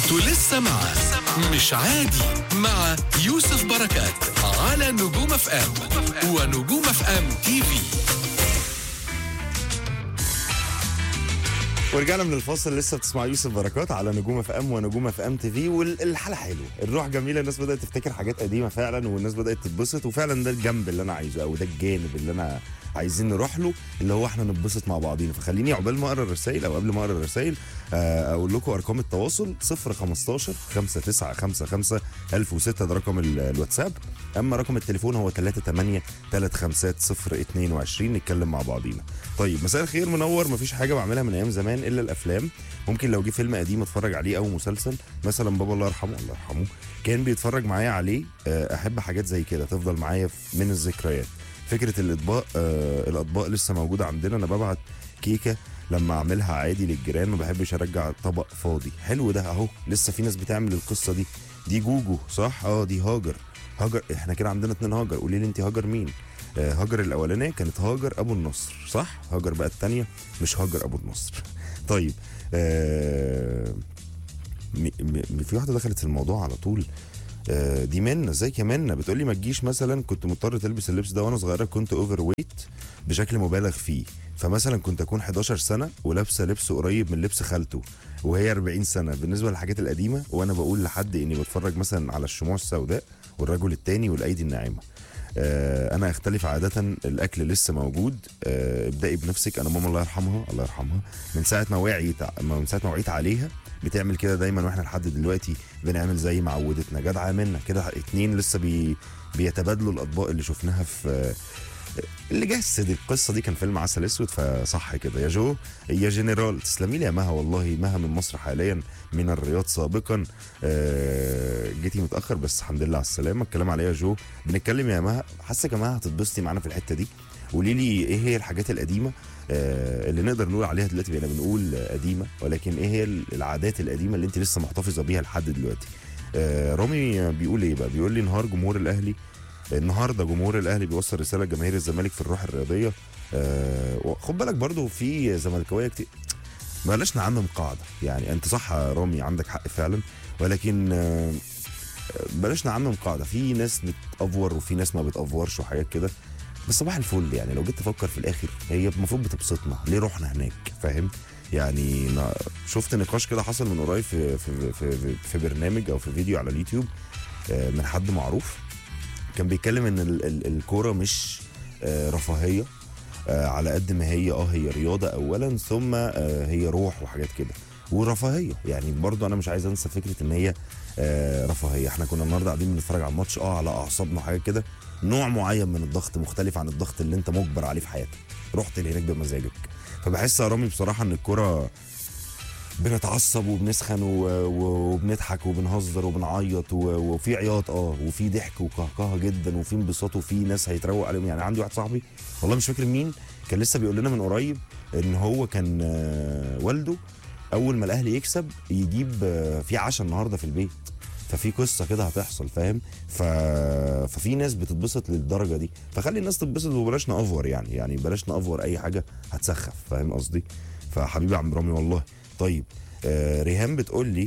انتوا لسه مع مش عادي مع يوسف بركات على نجوم اف ام ونجوم اف ام تي في. ورجعنا من الفاصل، لسه بتسمع يوسف بركات على نجوم اف ام ونجوم اف ام تي في. والحاله حلوه، الروح جميله، الناس بدات تفتكر حاجات قديمه فعلا، والناس بدات تتبسط، وفعلا ده الجنب اللي انا عايزه، او ده الجانب اللي انا عايزين نروح له، اللي هو احنا نتبسط مع بعضينا. فخليني عقبال ما اقرا الرسائل او قبل ما اقرا الرسائل اقول لكم ارقام التواصل: 015 5955 1006 ده رقم الواتساب. اما رقم التليفون هو 38 350 022. نتكلم مع بعضينا. طيب، مساء الخير، منور. مفيش حاجه بعملها من ايام زمان الا الافلام. ممكن لو جه فيلم قديم اتفرج عليه او مسلسل، مثلا بابا الله يرحمه الله يرحمه كان بيتفرج معايا عليه. احب حاجات زي كده تفضل معايا من الذكريات. فكره الاطباق لسه موجوده عندنا. انا ببعت كيكه لما اعملها عادي للجيران، ما بحبش ارجع طبق فاضي. حلو ده اهو، لسه في ناس بتعمل القصه دي. دي جوجو صح؟ دي هاجر. احنا كده عندنا 2 هاجر. قولي لي انت هاجر مين؟ هاجر الاولانيه كانت هاجر ابو النصر صح؟ هاجر بقى الثانيه مش هاجر ابو النصر. طيب، في واحده دخلت في الموضوع على طول. دي منى، ازيك يا منى؟ بتقول لي ما تجيش مثلا كنت مضطر تلبس اللبس ده وانا صغيره، كنت اوفر ويت بشكل مبالغ فيه، فمثلا كنت اكون 11 سنه ولابسه لبس قريب من لبس خالته وهي 40 سنه. بالنسبه للحاجات القديمه، وانا بقول لحد اني بتفرج مثلا على الشموع السوداء والرجل التاني والايدي الناعمه. انا اختلف عاده، الاكل لسه موجود. ابدأي بنفسك. انا ماما الله يرحمها الله يرحمها من ساعه ما وعيت عليها بتعمل كده دايما، واحنا لحد دلوقتي بنعمل زي ما عودتنا. جدعه منا كده. 2 لسه بيتبادلوا الاطباق اللي شفناها في اللي جسد القصه دي كان فيلم عسل اسود. فصح كده يا جو يا جنرال. تسلمي لي يا مها، والله مها من مصر حاليا، من الرياض سابقا. جيتي متاخر بس الحمد لله على السلامه. الكلام عليا يا جو. بنتكلم يا مها، حاسه يا مها هتتبسطي معانا في الحته دي. قولي لي ايه هي الحاجات القديمه اللي نقدر نقول عليها دلوقتي بقينا بنقول قديمه، ولكن ايه هي العادات القديمه اللي انت لسه محتفظه بيها لحد دلوقتي؟ رامي بيقول ايه بقى؟ بيقول لي النهارده جمهور الاهلي بيوصل رساله لجماهير الزمالك في الروح الرياضيه. خد بالك برضو في زملكاويه كتير. بلاش نعمم قاعده، يعني انت صح يا رامي، عندك حق فعلا، ولكن بلاش نعمم قاعده. في ناس بتأفور وفي ناس ما بتأفورش وحاجات كده. بس صباح الفل، يعني لو جيت تفكر في الاخر هي المفروض بتبسطنا، ليه رحنا هناك؟ فاهم؟ يعني شفت نقاش كده حصل من قريب في برنامج او في فيديو على اليوتيوب من حد معروف، كان بيتكلم ان الكوره مش رفاهيه على قد ما هي رياضه اولا، ثم هي روح وحاجات كده ورفاهيه. يعني برضو انا مش عايز انسى فكره ان هي رفاهيه. احنا كنا النهارده قاعدين بنتفرج على الماتش على اعصابنا حاجات كده، نوع معين من الضغط مختلف عن الضغط اللي انت مجبر عليه في حياتك، رحت لهناك بمزاجك. فبحس يا رامي بصراحه ان الكوره بنتعصب وبنسخن وبنضحك وبنهزر وبنعيط وفي عياط وفي ضحك وقهقهه جدا وفي انبساط وفي ناس هيتروق عليهم. يعني عندي واحد صاحبي والله مش فاكر مين، كان لسه بيقول لنا من قريب ان هو كان والده اول ما الاهلي يكسب يجيب في عشاء النهارده في البيت. ففي قصه كده هتحصل، فاهم؟ ففي ناس بتتبسط للدرجه دي. فخلي الناس تتبسط وبلاش نأفور، يعني بلاش نأفور اي حاجه هتسخف، فاهم قصدي؟ فحبيبي عم رامي والله. طيب، ريهام بتقول لي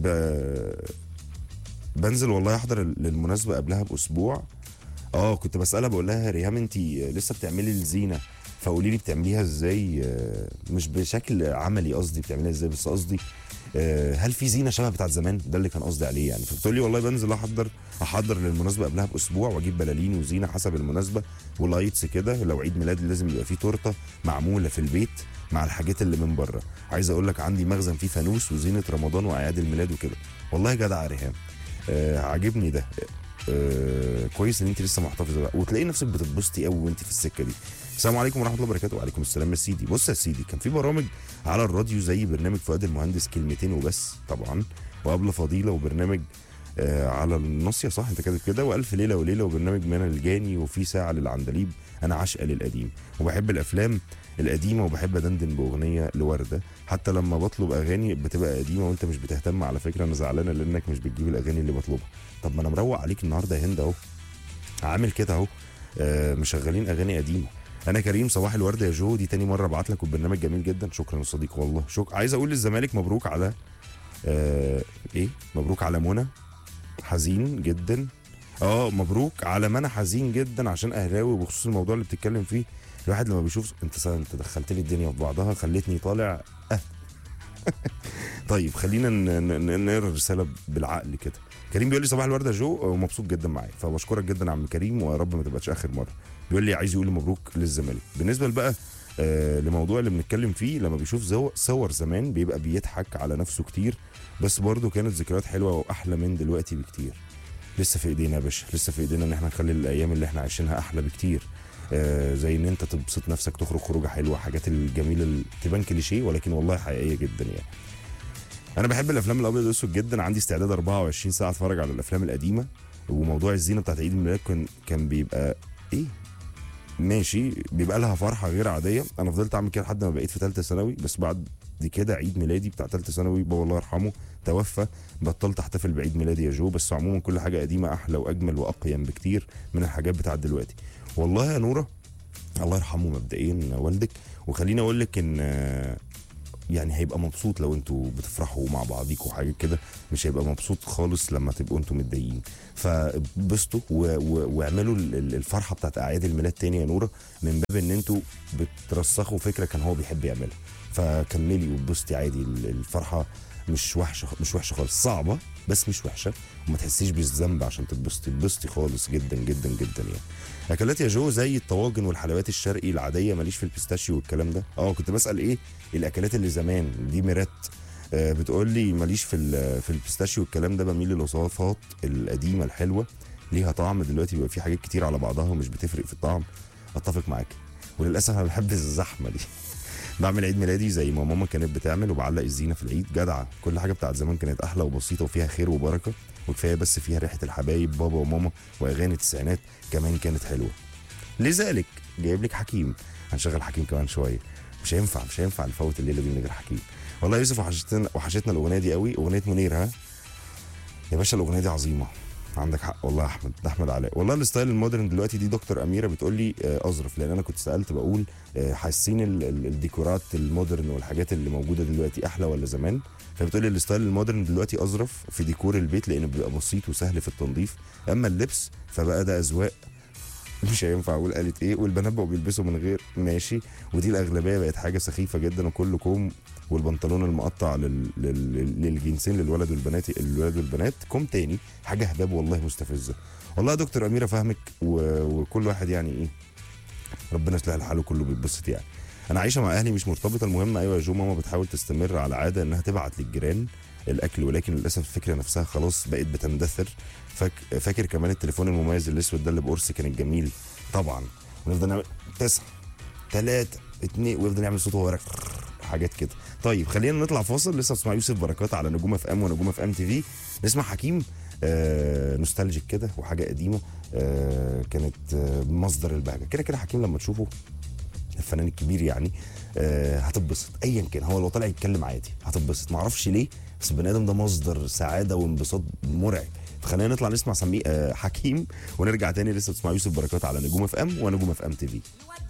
بنزل والله احضر للمناسبه قبلها باسبوع. كنت بسالها بقول لها ريهام انت لسه بتعملي الزينه، فقولي لي بتعمليها ازاي؟ مش بشكل عملي قصدي بتعمليها ازاي، بس قصدي هل في زينه شبه بتاعت زمان؟ ده اللي كان قصدي عليه يعني. فبتقول لي والله بنزل احضر للمناسبه قبلها باسبوع واجيب بلالين وزينه حسب المناسبه ولايتس كده. لو عيد ميلاد لازم يبقى فيه تورته معموله في البيت مع الحاجات اللي من بره. عايز اقول لك عندي مخزن فيه فانوس وزينه رمضان واعياد الميلاد وكده. والله جدع يا ريهام، عاجبني ده. كويس ان انت لسه محتفظه بقى وتلاقي نفسك بتتبسطي قوي وانت في السكه دي. السلام عليكم ورحمه الله وبركاته. وعليكم السلام يا سيدي. بص يا سيدي، كان في برامج على الراديو زي برنامج فؤاد المهندس كلمتين وبس طبعا، وقبل فضيله، وبرنامج على الناصيه صح انت كاتب كده، والف ليله وليله، وبرنامج منى الجاني، وفي ساعه للعندليب. انا عاشقه للقديم وبحب الافلام القديمه وبحب ادندن باغنيه لورده. حتى لما بطلب اغاني بتبقى قديمه وانت مش بتهتم. على فكره انا زعلانه لانك مش بتجيب الاغاني اللي بطلبها. طب ما انا مروق عليك النهارده يا هند اهو، عامل كده اهو، مشغلين اغاني قديمه. انا كريم صباح الورد يا جو، دي تاني مره ابعت لك، والبرنامج جميل جدا. شكرا يا صديقي والله. عايز اقول للزمالك مبروك على ايه مبروك على منى، حزين جدا. مبروك على منى، حزين جدا عشان اهلاوي، وبخصوص الموضوع اللي بتتكلم فيه. الواحد لما بيشوف انت دخلت لي الدنيا في بعضها، خلتني طالع طيب خلينا نقرا الرساله بالعقل كده. كريم بيقول لي صباح الورده جو، ومبسوط جدا معاك، فبشكرك جدا يا عم كريم، ويا رب ما تبقاش اخر مره. بيقول لي عايز يقول مبروك للزمالك. بالنسبه بقى لموضوع اللي بنتكلم فيه، لما بيشوف صور زمان بيبقى بيضحك على نفسه كتير، بس برضه كانت ذكريات حلوه واحلى من دلوقتي بكتير. لسه في ايدينا يا باشا، لسه في ايدينا ان احنا نخلي الايام اللي احنا عايشينها احلى بكتير. زي ان انت تبسط نفسك، تخرج خروجه حلوه، حاجات الجميله اللي تبان كليشيه ولكن والله حقيقيه جدا يعني. انا بحب الافلام الابيض والاسود جدا، عندي استعداد 24 ساعه اتفرج على الافلام القديمه. وموضوع الزينه بتاعت عيد الميلاد كان بيبقى ماشي، بيبقى لها فرحه غير عاديه. انا فضلت اعمل كده لحد ما بقيت في ثالثه ثانوي، بس بعد دي كده عيد ميلادي بتاع ثالثه ثانوي بابا الله يرحمه توفى، بطلت احتفل بعيد ميلادي يا جو. بس عموما كل حاجه قديمه احلى واجمل واقيم بكتير من الحاجات بتاعت دلوقتي. والله يا نوره الله يرحمه مبدئيا والدك، وخليني اقول لك ان يعني هيبقى مبسوط لو انتوا بتفرحوا مع بعضيكوا حاجه كده، مش هيبقى مبسوط خالص لما تبقوا انتوا متضايقين. فبسطوا واعملوا الفرحه بتاعت اعياد الميلاد تاني يا نوره، من باب ان انتوا بترسخوا فكره كان هو بيحب يعملها. فكملي واتبسطي عادي، الفرحه مش وحشه، مش وحشه خالص، صعبه بس مش وحشه، وما تحسيش بالذنب عشان تتبسطي خالص جدا جدا جدا يعني. اكلات يا جو زي الطواجن والحلويات الشرقي العاديه، ماليش في البيستاشيو والكلام ده. كنت بسال ايه الاكلات اللي زمان دي. ميرات بتقول لي ماليش في البيستاشيو والكلام ده، بميل للوصفات القديمه الحلوه، ليها طعم. دلوقتي بيبقى في حاجات كتير على بعضها ومش بتفرق في الطعم. اتفق معاك، وللاسف انا بحب الزحمه دي. بعمل عيد ميلادي زي ما ماما كانت بتعمل، وبعلق الزينه في العيد. جدعه، كل حاجه بتاعت زمان كانت احلى وبسيطه وفيها خير وبركه، وكفايه بس فيها ريحه الحبايب بابا وماما، واغاني التسعينات كمان كانت حلوه. لذلك جايب لك حكيم، هنشغل حكيم كمان شويه. مش هينفع نفوت الليله دي من غير حكيم. والله يوسف وحشتنا الاغنيه دي قوي، اغنيه منير. ها يا باشا الاغنيه دي عظيمه، عندك حق والله يا احمد. ده احمد علاء. والله الستايل المودرن دلوقتي دي دكتور اميره بتقول لي اظرف، لان انا كنت سالت بقول حاسين الديكورات المودرن والحاجات اللي موجوده دلوقتي احلى ولا زمان؟ فبتقول لي الستايل المودرن دلوقتي اظرف في ديكور البيت، لانه بيبقى بسيط وسهل في التنظيف. اما اللبس فبقى ده اذواق، مش هينفع اقول قالت ايه. والبنات بقوا بيلبسوا من غير ماشي، ودي الاغلبيه بقت حاجه سخيفه جدا، وكل كوم والبنطلون المقطع للجنسين، للولد والبنات كوم تاني، حاجه هباب والله مستفزه. والله يا دكتور اميره فاهمك، وكل واحد يعني ايه، ربنا يصلح الحال وكله بيتبسط يعني. انا عايشه مع اهلي مش مرتبطه. المهم ايوه يا جو، ماما بتحاول تستمر على عاده انها تبعت للجيران الاكل، ولكن للاسف الفكره نفسها خلاص بقت بتندثر. فاكر كمان التليفون المميز الاسود ده اللي بقرص كان الجميل طبعا، ونفضل نعمل 9 3 2 ويفضل يعمل صوت وهو حاجات كده. طيب خلينا نطلع فاصل. لسه بتسمع يوسف بركات على نجوم اف ام ونجوم اف ام تي في. نسمع حكيم نوستالجيك كده وحاجه قديمه كانت مصدر البهجه. كده حكيم لما تشوفه الفنان الكبير يعني هتتبسط ايا كان هو، لو طلع يتكلم عادي هتتبسط. معرفش ليه، بس البني ادم ده مصدر سعاده وانبساط مرعب. فخلينا نطلع نسمع حكيم ونرجع تاني. لسه بتسمع يوسف بركات على نجوم اف ام ونجوم اف ام تي في.